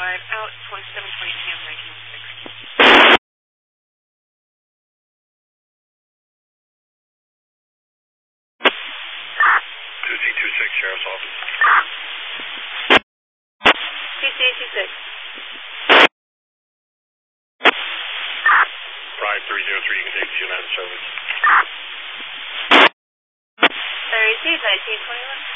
out 2720 TM 1906. 2C26, Sheriff's Office. TC26. Pride 303, you can take the United Service. Sorry, is 1921?